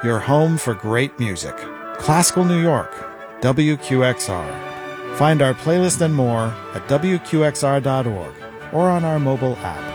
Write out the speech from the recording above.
your home for great music. Classical New York, WQXR. Find our playlist and more at WQXR.org or on our mobile app.